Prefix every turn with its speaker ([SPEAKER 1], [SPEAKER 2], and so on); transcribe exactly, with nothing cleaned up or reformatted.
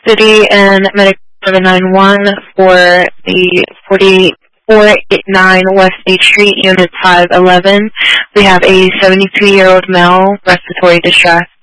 [SPEAKER 1] City and Medical seven nine one for the forty-four eighty-nine West eighth Street, Unit five eleven. We have a seventy-two-year-old male, respiratory distress.